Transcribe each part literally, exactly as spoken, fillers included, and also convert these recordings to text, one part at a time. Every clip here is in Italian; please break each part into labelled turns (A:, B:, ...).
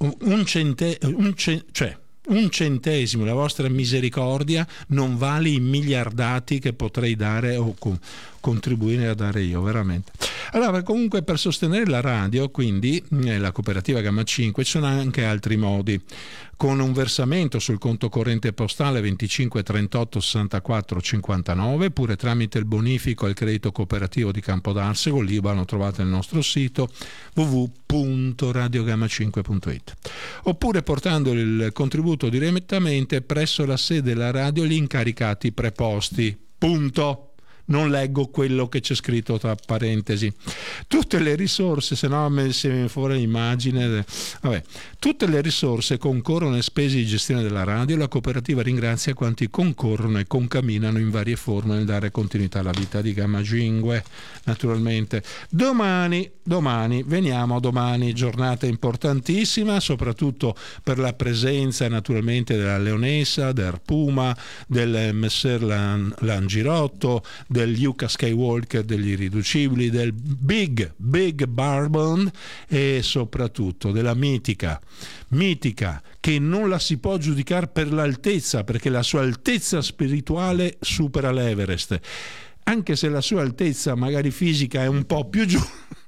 A: un, cente, un, ce, cioè, un centesimo, la vostra misericordia non vale i miliardati che potrei dare o con, contribuire a dare io, veramente. Allora, comunque, per sostenere la radio, quindi la cooperativa Gamma cinque, ci sono anche altri modi, con un versamento sul conto corrente postale venticinque trentotto sessantaquattro cinquantanove, pure tramite il bonifico al credito cooperativo di Campodarsego, l'I B A N lo trovate nel nostro sito w w w punto radio gamma cinque punto i t, oppure portando il contributo direttamente presso la sede della radio gli incaricati preposti. Punto. Non leggo quello che c'è scritto tra parentesi. Tutte le risorse, se no se mi fuori l'immagine, vabbè, tutte le risorse concorrono alle spese di gestione della radio. La cooperativa ringrazia quanti concorrono e concamminano in varie forme nel dare continuità alla vita di Gamma cinque, naturalmente. Domani, domani, veniamo domani, giornata importantissima, soprattutto per la presenza naturalmente della Leonessa, del Puma, del Messer Lan, Langirotto, del Luca Skywalker, degli Irriducibili, del Big Big Bourbon e soprattutto della mitica mitica che non la si può giudicare per l'altezza, perché la sua altezza spirituale supera l'Everest, anche se la sua altezza magari fisica è un po' più giù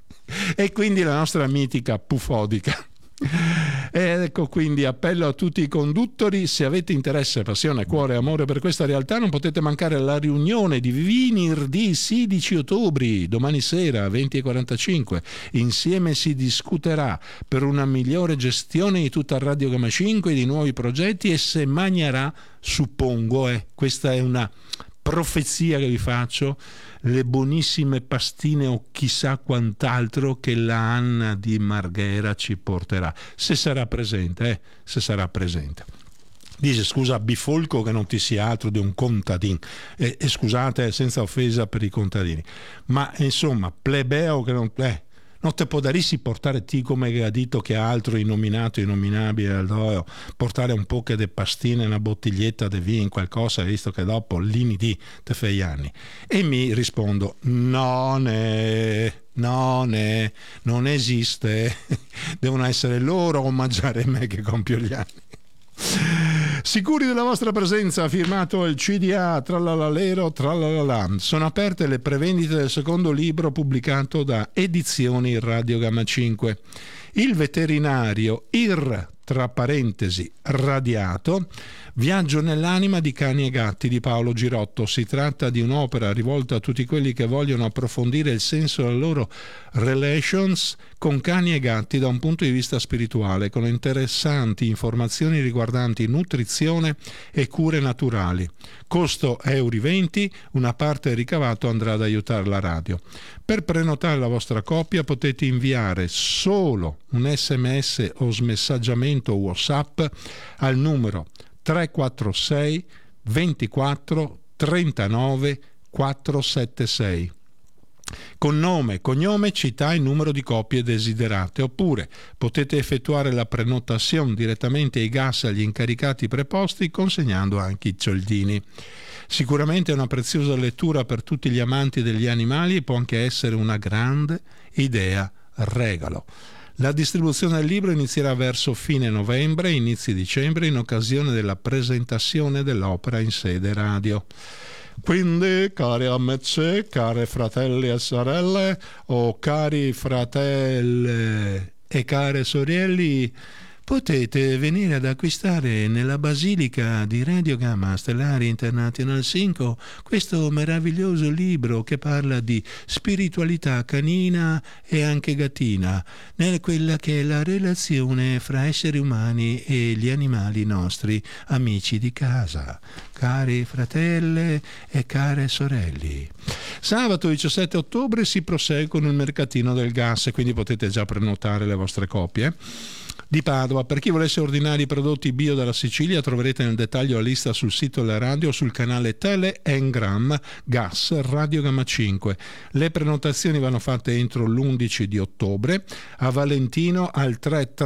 A: e quindi la nostra mitica Pufodica. Ed ecco, quindi appello a tutti i conduttori: se avete interesse, passione, cuore e amore per questa realtà, non potete mancare la riunione di venerdì sedici ottobre, domani sera venti e quarantacinque. Insieme si discuterà per una migliore gestione di tutta Radio Gamma cinque, di nuovi progetti, e se magnerà, suppongo, eh, questa è una profezia che vi faccio, le buonissime pastine o chissà quant'altro che la Anna di Marghera ci porterà, se sarà presente, eh, se sarà presente. Dice: scusa bifolco che non ti sia altro di un contadino, e, e scusate, senza offesa per i contadini, ma insomma plebeo che non... Eh, non te può darsi portare ti come gadito che altro innominato, innominabile, allora portare un po' che de pastine, una bottiglietta di vino, qualcosa, visto che dopo l'inidì te fai anni. E mi rispondo: non è, non è, non esiste, devono essere loro a omaggiare me che compio gli anni. Sicuri della vostra presenza, firmato il C D A, trallalalero, tralalala. Sono aperte le prevendite del secondo libro pubblicato da Edizioni Radio Gamma cinque. Il veterinario Ir, tra parentesi, radiato, Viaggio nell'anima di cani e gatti di Paolo Girotto. Si tratta di un'opera rivolta a tutti quelli che vogliono approfondire il senso delle loro relations con cani e gatti da un punto di vista spirituale, con interessanti informazioni riguardanti nutrizione e cure naturali. Costo euro venti, una parte del ricavato andrà ad aiutare la radio. Per prenotare la vostra copia potete inviare solo un sms o smessaggiamento WhatsApp al numero tre quattro sei ventiquattro trentanove quattrocentosettantasei con nome, cognome, città e numero di copie desiderate, oppure potete effettuare la prenotazione direttamente ai gas agli incaricati preposti consegnando anche i soldini. Sicuramente è una preziosa lettura per tutti gli amanti degli animali e può anche essere una grande idea regalo. La distribuzione del libro inizierà verso fine novembre e inizi dicembre in occasione della presentazione dell'opera in sede radio. Quindi, cari amici, cari fratelli e sorelle, o cari fratelli e care sorelle, potete venire ad acquistare nella Basilica di Radio Gamma Stellari International cinque questo meraviglioso libro che parla di spiritualità canina e anche gattina, nella quella che è la relazione fra esseri umani e gli animali nostri amici di casa. Cari fratelli e care sorelle, sabato diciassette ottobre si prosegue con il mercatino del gas, quindi potete già prenotare le vostre copie. Di Padova. Per chi volesse ordinare i prodotti bio dalla Sicilia troverete nel dettaglio la lista sul sito della radio o sul canale Tele Engram Gas Radio Gamma cinque. Le prenotazioni vanno fatte entro l'undici di ottobre. A Valentino al tre tre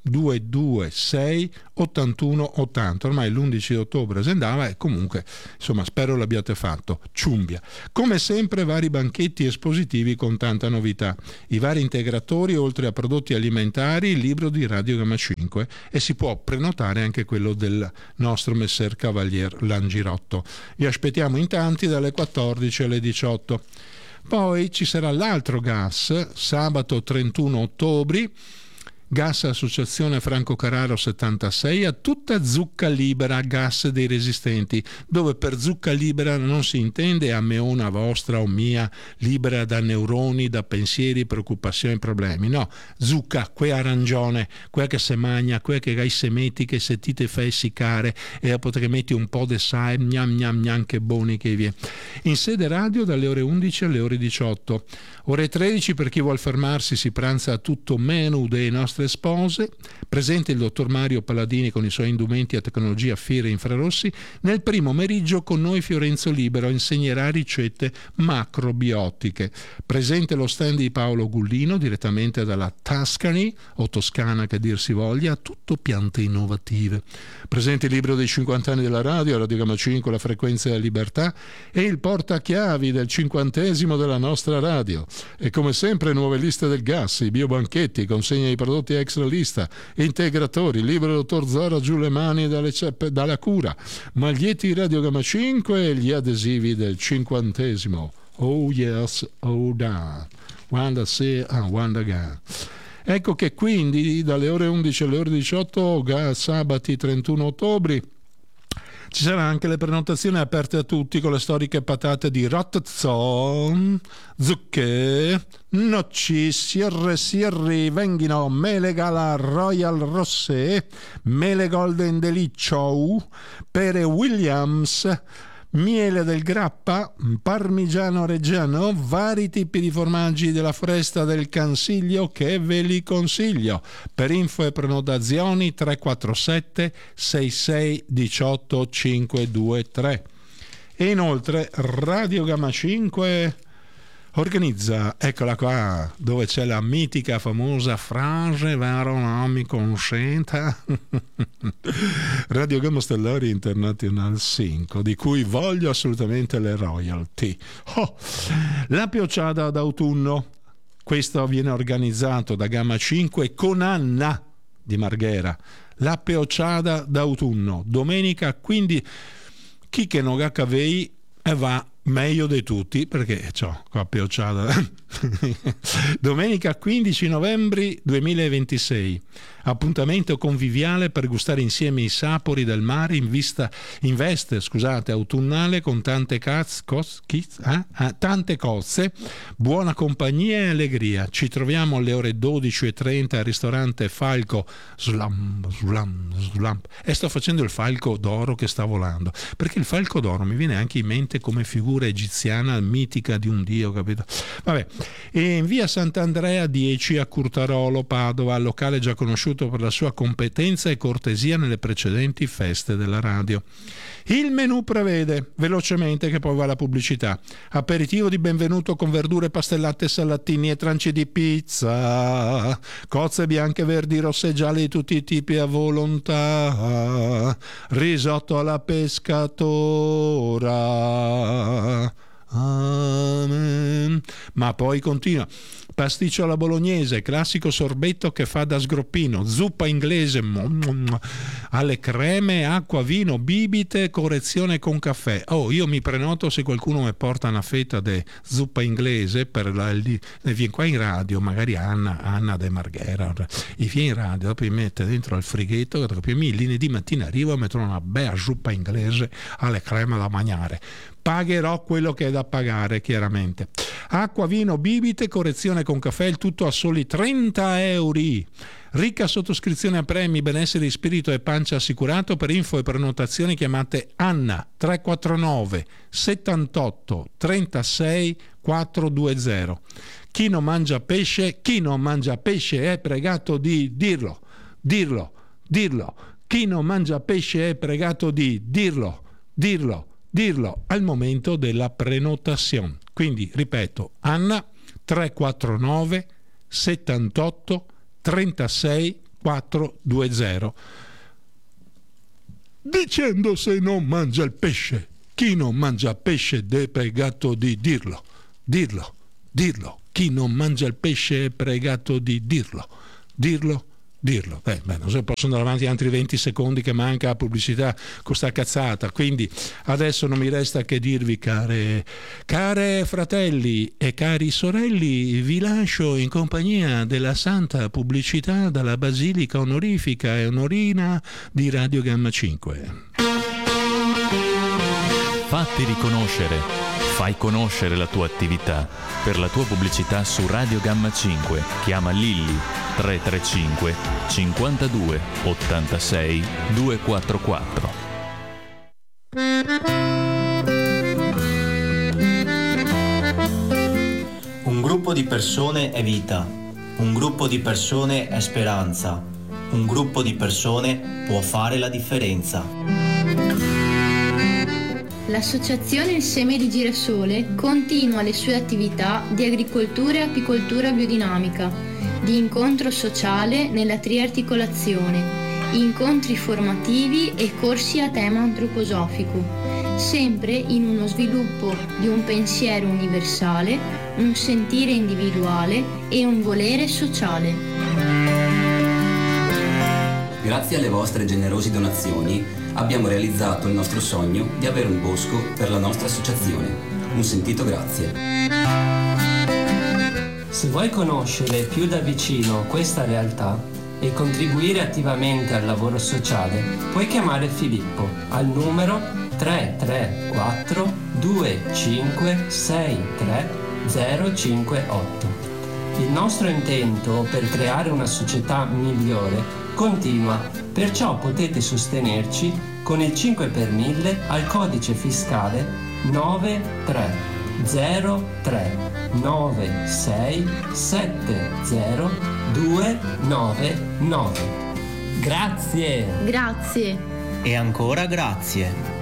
A: due due sei ottantuno ottanta. Ormai l'undici ottobre si andava e comunque insomma spero l'abbiate fatto. Ciumbia. Come sempre vari banchetti espositivi con tanta novità, i vari integratori oltre a prodotti alimentari, il libro di Radio Gamma cinque e si può prenotare anche quello del nostro messer Cavalier Langirotto. Vi aspettiamo in tanti dalle quattordici alle diciotto. Poi ci sarà l'altro gas sabato trentuno ottobre, gas Associazione Franco Carraro settantasei, a tutta zucca libera, gas dei resistenti, dove per zucca libera non si intende a meona vostra o mia, libera da neuroni, da pensieri, preoccupazioni, problemi, no, zucca, quella arancione, quella che se magna, quella che hai semeti che se ti te fai essiccare e dopo che metti un po' di sale, gnam gnam gnam che buoni che viene. In sede radio dalle ore undici alle ore diciotto. Ore tredici per chi vuol fermarsi si pranza a tutto menù dei nostre spose, presente il dottor Mario Palladini con i suoi indumenti a tecnologia fiere infrarossi. Nel primo meriggio con noi Fiorenzo Libero insegnerà ricette macrobiotiche. Presente lo stand di Paolo Gullino direttamente dalla Tuscany o Toscana che dir si voglia, tutto piante innovative. Presente il libro dei cinquanta anni della radio, Radio Gamma cinque, la frequenza della libertà, e il portachiavi del cinquantesimo della nostra radio. E come sempre nuove liste del gas, i biobanchetti, consegna i prodotti extra lista, integratori, libro del dottor Zora giù le mani dalle ceppe, dalla cura, maglietti Radio Gamma cinque e gli adesivi del cinquantesimo. Oh yes, oh da, wanda se, ah, wanda ga. Ecco che quindi dalle ore undici alle ore diciotto, sabati trentuno ottobre, ci saranno anche le prenotazioni aperte a tutti con le storiche patate di Rotterdam, zucche, noci, sierre, sierri, venghino, mele gala Royal Rossé, mele Golden Deliccio, pere Williams, miele del grappa, parmigiano reggiano, vari tipi di formaggi della foresta del Cansiglio che ve li consiglio. Per info e prenotazioni tre quattro sette sei sei uno otto cinque due tre. E inoltre Radio Gamma cinque organizza, eccola qua, dove c'è la mitica famosa frase, vero, non mi consenta, Radio Gamma Stellari International cinque, di cui voglio assolutamente le royalty. Oh, la piocciata d'autunno, questo viene organizzato da Gamma cinque con Anna di Marghera, la piocciata d'autunno, domenica quindi chi che non ha cavei e va meglio di tutti perché c'ho qua piocciata. Domenica quindici novembre duemilaventisei, appuntamento conviviale per gustare insieme i sapori del mare in vista in veste scusate autunnale con tante caz, cos, kiz, eh? eh, tante cozze, buona compagnia e allegria. Ci troviamo alle ore dodici e trenta al ristorante Falco Slam, Slam, Slam. E sto facendo il falco d'oro che sta volando perché il falco d'oro mi viene anche in mente come figura egiziana mitica di un dio, capito? Vabbè. E in via Sant'Andrea dieci a Curtarolo, Padova, locale già conosciuto per la sua competenza e cortesia nelle precedenti feste della radio. Il menù prevede, velocemente che poi va la pubblicità, aperitivo di benvenuto con verdure pastellate, salatini e tranci di pizza, cozze bianche, verdi, rosse e gialle di tutti i tipi a volontà, risotto alla pescatora. Amen. Ma poi continua: pasticcio alla bolognese, classico sorbetto che fa da sgroppino, zuppa inglese alle creme, acqua, vino, bibite, correzione con caffè. Oh, io mi prenoto se qualcuno mi porta una fetta di zuppa inglese per la, li, viene qua in radio, magari Anna, Anna de Marghera, e viene in radio, dopo mi mette dentro al frighetto, mi lunedì mattina arrivo e metto una bella zuppa inglese alle creme da mangiare. Pagherò quello che è da pagare, chiaramente. Acqua, vino, bibite, correzione con caffè, il tutto a soli trenta euro. Ricca sottoscrizione a premi, benessere di spirito e pancia assicurato. Per info e prenotazioni chiamate Anna tre quattro nove settantotto trentasei quattrocentoventi. Chi non mangia pesce, chi non mangia pesce è pregato di dirlo, dirlo, dirlo. Chi non mangia pesce è pregato di dirlo, dirlo. dirlo al momento della prenotazione. Quindi, ripeto, Anna tre quattro nove settantotto trentasei quattro due zero. Dicendo: se non mangia il pesce, chi non mangia pesce è pregato di dirlo, dirlo, dirlo. Chi non mangia il pesce è pregato di dirlo, dirlo, dirlo. Beh, beh, non so, posso andare avanti altri venti secondi che manca la pubblicità con sta cazzata. Quindi adesso non mi resta che dirvi, care, care fratelli e cari sorelli, vi lascio in compagnia della santa pubblicità dalla Basilica Onorifica e Onorina di Radio Gamma cinque.
B: Fatti riconoscere, fai conoscere la tua attività. Per la tua pubblicità su Radio Gamma cinque chiama Lilli tre tre cinque cinquantadue ottantasei duecentoquarantaquattro.
C: Un gruppo di persone è vita, un gruppo di persone è speranza, un gruppo di persone può fare la differenza.
D: L'associazione Il Seme di Girasole continua le sue attività di agricoltura e apicoltura biodinamica, di incontro sociale nella triarticolazione, incontri formativi e corsi a tema antroposofico, sempre in uno sviluppo di un pensiero universale, un sentire individuale e un volere sociale.
E: Grazie alle vostre generose donazioni abbiamo realizzato il nostro sogno di avere un bosco per la nostra associazione. Un sentito grazie.
F: Se vuoi conoscere più da vicino questa realtà e contribuire attivamente al lavoro sociale, puoi chiamare Filippo al numero tre tre quattro due cinque sei tre zero cinque otto. Il nostro intento per creare una società migliore continua, perciò potete sostenerci con il cinque per mille al codice fiscale nove tre zero tre nove sei sette zero due nove nove. Grazie!
D: Grazie!
C: E ancora grazie!